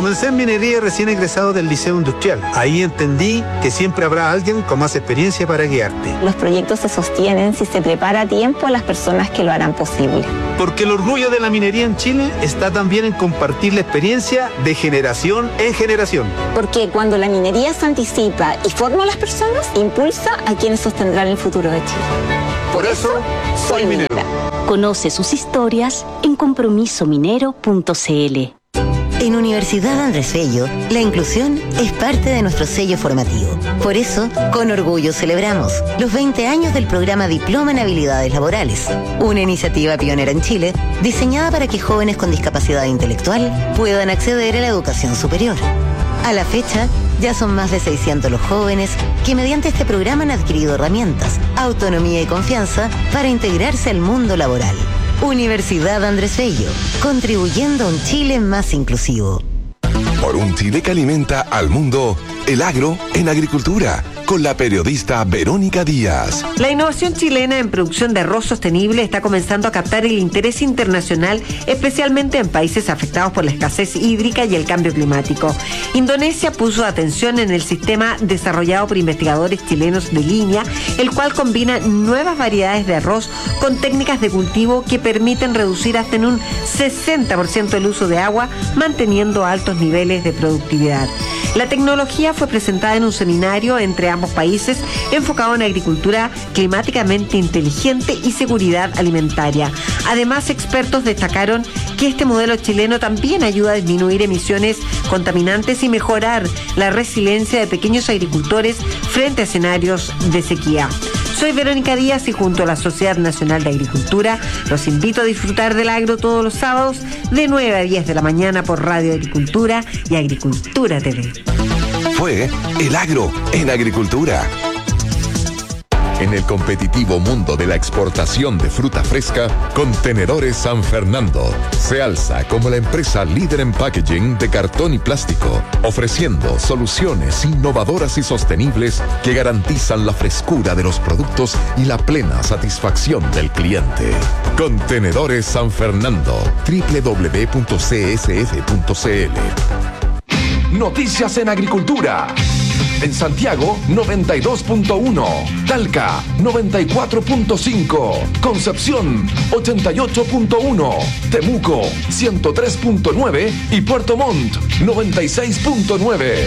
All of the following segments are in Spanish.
Comencé en minería recién egresado del Liceo Industrial. Ahí entendí que siempre habrá alguien con más experiencia para guiarte. Los proyectos se sostienen si se prepara a tiempo a las personas que lo harán posible. Porque el orgullo de la minería en Chile está también en compartir la experiencia de generación en generación. Porque cuando la minería se anticipa y forma a las personas, impulsa a quienes sostendrán el futuro de Chile. Por eso, soy minero. Conoce sus historias en compromisominero.cl. En Universidad Andrés Bello, la inclusión es parte de nuestro sello formativo. Por eso, con orgullo celebramos los 20 años del programa Diploma en Habilidades Laborales, una iniciativa pionera en Chile diseñada para que jóvenes con discapacidad intelectual puedan acceder a la educación superior. A la fecha, ya son más de 600 los jóvenes que mediante este programa han adquirido herramientas, autonomía y confianza para integrarse al mundo laboral. Universidad Andrés Bello, contribuyendo a un Chile más inclusivo. Por un Chile que alimenta al mundo, el agro en agricultura, con la periodista Verónica Díaz. La innovación chilena en producción de arroz sostenible está comenzando a captar el interés internacional, especialmente en países afectados por la escasez hídrica y el cambio climático. Indonesia puso atención en el sistema desarrollado por investigadores chilenos de línea, el cual combina nuevas variedades de arroz con técnicas de cultivo que permiten reducir hasta en un 60% el uso de agua, manteniendo altos niveles de productividad. La tecnología fue presentada en un seminario entre ambos países enfocado en agricultura climáticamente inteligente y seguridad alimentaria. Además, expertos destacaron que este modelo chileno también ayuda a disminuir emisiones contaminantes y mejorar la resiliencia de pequeños agricultores frente a escenarios de sequía. Soy Verónica Díaz y junto a la Sociedad Nacional de Agricultura los invito a disfrutar del agro todos los sábados de 9 a 10 de la mañana por Radio Agricultura y Agricultura TV. Fue El Agro en Agricultura. En el competitivo mundo de la exportación de fruta fresca, Contenedores San Fernando se alza como la empresa líder en packaging de cartón y plástico, ofreciendo soluciones innovadoras y sostenibles que garantizan la frescura de los productos y la plena satisfacción del cliente. Contenedores San Fernando, www.csf.cl. Noticias en Agricultura. En Santiago, 92.1. Talca, 94.5. Concepción, 88.1. Temuco, 103.9. Y Puerto Montt, 96.9.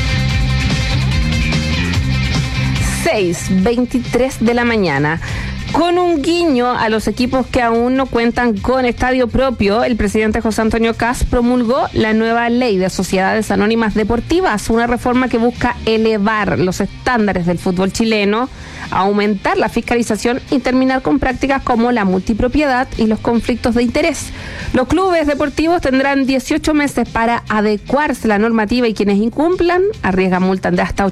6:23 de la mañana. Con un guiño a los equipos que aún no cuentan con estadio propio, el presidente José Antonio Kast promulgó la nueva ley de sociedades anónimas deportivas, una reforma que busca elevar los estándares del fútbol chileno, aumentar la fiscalización y terminar con prácticas como la multipropiedad y los conflictos de interés. Los clubes deportivos tendrán 18 meses para adecuarse a la normativa y quienes incumplan arriesgan multa de hasta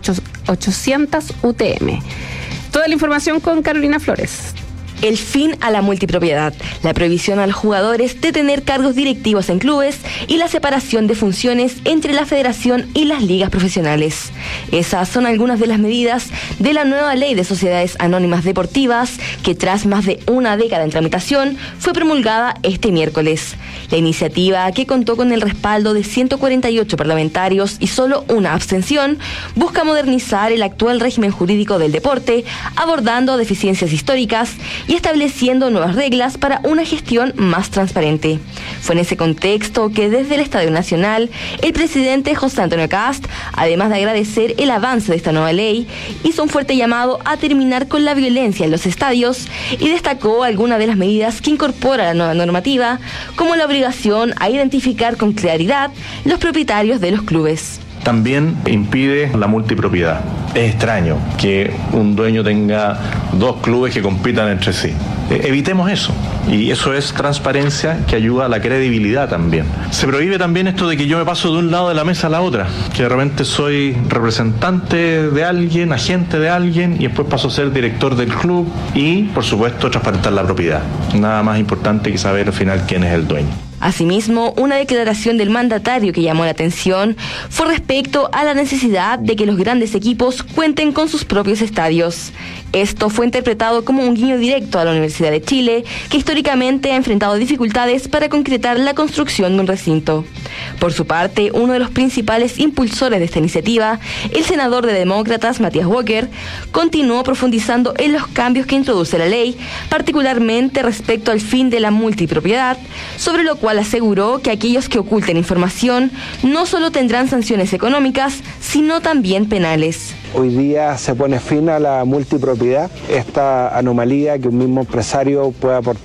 800 UTM. Toda la información con Carolina Flores. El fin a la multipropiedad, la prohibición a los jugadores de tener cargos directivos en clubes y la separación de funciones entre la federación y las ligas profesionales. Esas son algunas de las medidas de la nueva ley de sociedades anónimas deportivas que tras más de una década en tramitación fue promulgada este miércoles. La iniciativa, que contó con el respaldo de 148 parlamentarios y solo una abstención, busca modernizar el actual régimen jurídico del deporte, abordando deficiencias históricas y estableciendo nuevas reglas para una gestión más transparente. Fue en ese contexto que desde el Estadio Nacional, el presidente José Antonio Kast, además de agradecer el avance de esta nueva ley, hizo un fuerte llamado a terminar con la violencia en los estadios y destacó algunas de las medidas que incorpora la nueva normativa, como la obligación a identificar con claridad los propietarios de los clubes. También impide la multipropiedad. Es extraño que un dueño tenga dos clubes que compitan entre sí. Evitemos eso. Y eso es transparencia que ayuda a la credibilidad también. Se prohíbe también esto de que yo me paso de un lado de la mesa a la otra, que de repente soy representante de alguien, agente de alguien, y después paso a ser director del club y, por supuesto, transparentar la propiedad. Nada más importante que saber al final quién es el dueño. Asimismo, una declaración del mandatario que llamó la atención fue respecto a la necesidad de que los grandes equipos cuenten con sus propios estadios. Esto fue interpretado como un guiño directo a la Universidad de Chile, que históricamente ha enfrentado dificultades para concretar la construcción de un recinto. Por su parte, uno de los principales impulsores de esta iniciativa, el senador de Demócratas, Matías Walker, continuó profundizando en los cambios que introduce la ley, particularmente respecto al fin de la multipropiedad, sobre lo cual aseguró que aquellos que oculten información no solo tendrán sanciones económicas, sino también penales. Hoy día se pone fin a la multipropiedad, esta anomalía que un mismo empresario pueda aportar